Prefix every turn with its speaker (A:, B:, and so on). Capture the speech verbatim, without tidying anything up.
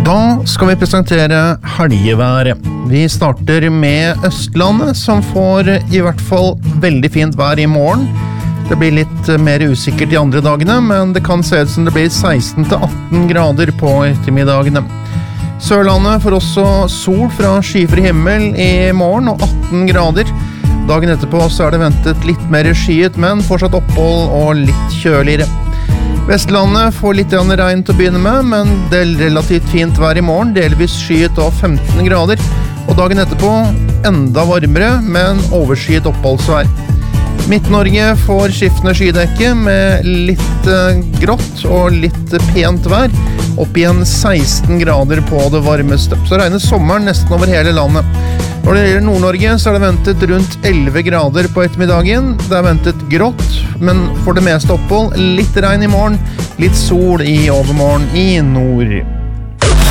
A: Da skal vi presentere helgeværet. Vi starter med Østlandet, som får i hvert fall veldig fint vær i morgen. Det blir litt mer usikkert de andre dagene, men det kan se ut som det blir seksten til atten grader på ettermiddagene. Sørlandet får også sol fra skyfri himmel i morgen og atten grader. Dagen etterpå så er det ventet litt mer skyet, men fortsatt opphold og litt kjøligere. Vestlandet får litt regn til å begynne med, men det er relativt fint vær i morgen, delvis skyet og femten grader. Og dagen etterpå enda varmere, men overskyet oppholdsvær. Midt-Norge får skiftende skydekke med litt eh, grått og litt pent vær, opp igjen seksten grader på det varmeste. Så regner sommeren nesten over hele landet. Når det gjelder Nord-Norge så er det ventet rundt elleve grader på ettermiddagen. Det er ventet grått, men for det meste opphold, litt regn i morgen, litt sol i overmorgen i nord.